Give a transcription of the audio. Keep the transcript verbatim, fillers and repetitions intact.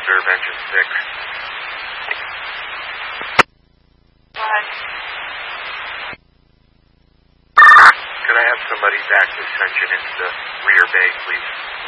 observe engine six. What? Could I have somebody back this engine into the rear bay, please?